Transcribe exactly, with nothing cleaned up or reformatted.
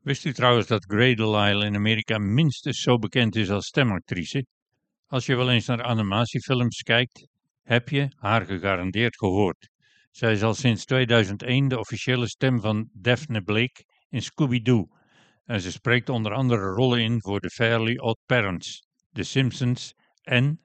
Wist u trouwens dat Grey DeLisle in Amerika minstens zo bekend is als stemactrice? Als je wel eens naar animatiefilms kijkt, heb je haar gegarandeerd gehoord. Zij is al sinds tweeduizend één de officiële stem van Daphne Blake in Scooby-Doo en ze spreekt onder andere rollen in voor The Fairly Odd Parents, The Simpsons en